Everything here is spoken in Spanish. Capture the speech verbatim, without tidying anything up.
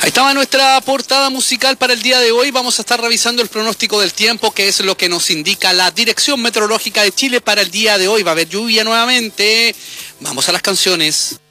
Ahí estaba nuestra portada musical para el día de hoy. Vamos a estar revisando el pronóstico del tiempo, que es lo que nos indica la Dirección Meteorológica de Chile para el día de hoy. Va a haber lluvia nuevamente. Vamos a las canciones.